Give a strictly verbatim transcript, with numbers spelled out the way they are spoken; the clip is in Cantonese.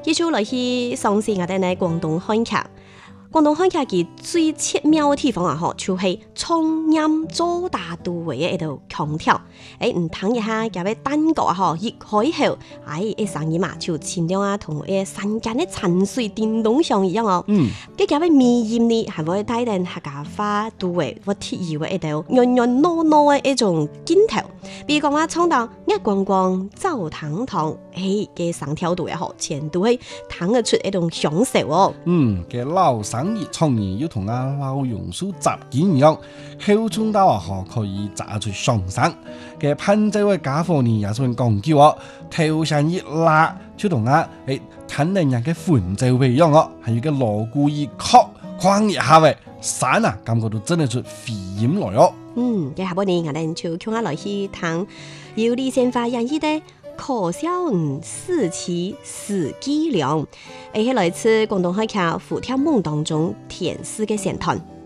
繼續來去嘗試我哋呢廣東漢劇。廣東漢劇佢最奇妙嘅地方啊，嗬，就係唱音做大度嘅一道腔調。誒，唔等一下，夾位單角啊，嗬，一開口，哎，一聲音嘛，就似樣啊，同誒山間嘅沉水電動上一樣哦。嗯。佢夾位微音呢，係會帶定客家話度嘅或特有嘅一道軟軟糯糯嘅一種鏡頭。比如講話唱到一光光走堂堂，誒嘅聲調度也好，前度係聽得出一種享受哦。 嗯，嘅老生意創意要同阿老榕樹雜件一樣，口中到啊可可以炸出上山。嘅潘州嘅家伙呢也算講究哦，頭上一拉就同啊誒聽人人嘅伴奏一樣哦，係要個鑼鼓一敲，哐一下喂，山啊感覺到真係出飛音來哦。 嗯，嘅下半年我哋就叫下來去聽由李先發演繹的可笑吳四奇史記良，而係來自廣東海峽虎跳夢當中填詩嘅選段。